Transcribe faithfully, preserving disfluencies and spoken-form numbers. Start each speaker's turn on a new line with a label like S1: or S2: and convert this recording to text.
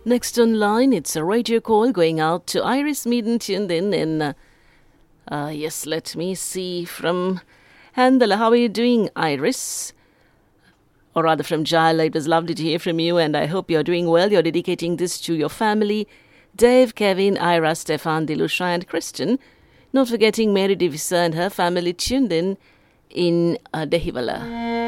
S1: Next online, it's a radio call going out to Iris Meaden, tuned in in, uh, uh, yes, let me see, from Handala. How are you doing, Iris? Or rather from Jala. It was lovely to hear from you, and I hope you're doing well. You're dedicating this to your family, Dave, Kevin, Ira, Stefan, Dilusha, and Kristen. Not forgetting Mary Divisa and her family tuned in in uh, Dehiwala.